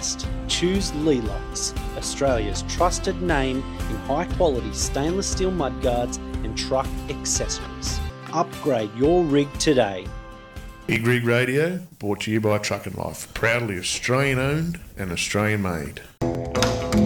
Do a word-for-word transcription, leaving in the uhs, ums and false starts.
trust. Choose Lelox, Australia's trusted name in high-quality stainless steel mudguards and truck accessories. Upgrade your rig today. Big Rig Radio, brought to you by Truck and Life. Proudly Australian owned and Australian made.